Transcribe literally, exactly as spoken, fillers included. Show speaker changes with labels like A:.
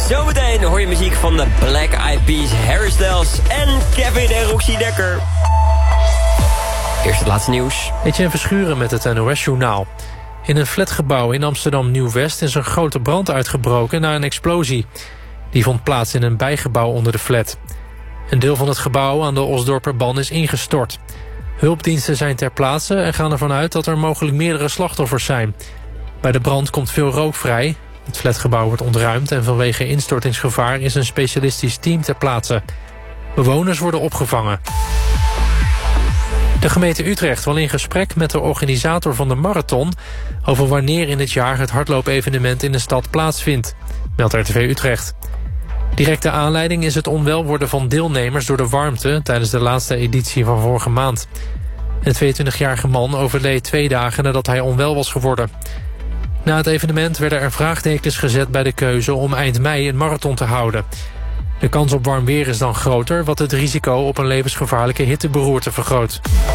A: Zometeen hoor je muziek van de Black Eyed Peas, Harry Styles en Kevin en Roxy Dekker. Eerst het laatste nieuws.
B: Etienne Verschuren met het N O S-journaal. In een flatgebouw in Amsterdam Nieuw-West is een grote brand uitgebroken na een explosie. Die vond plaats in een bijgebouw onder de flat. Een deel van het gebouw aan de Osdorperban is ingestort. Hulpdiensten zijn ter plaatse en gaan ervan uit dat er mogelijk meerdere slachtoffers zijn. Bij de brand komt veel rook vrij. Het flatgebouw wordt ontruimd en vanwege instortingsgevaar is een specialistisch team ter plaatse. Bewoners worden opgevangen. De gemeente Utrecht wil in gesprek met de organisator van de marathon over wanneer in het jaar het hardloopevenement in de stad plaatsvindt, meldt R T V Utrecht. Directe aanleiding is het onwel worden van deelnemers door de warmte tijdens de laatste editie van vorige maand. Een tweeëntwintigjarige man overleed twee dagen nadat hij onwel was geworden. Na het evenement werden er vraagtekens gezet bij de keuze om eind mei een marathon te houden. De kans op warm weer is dan groter, wat het risico op een levensgevaarlijke hitteberoerte vergroot.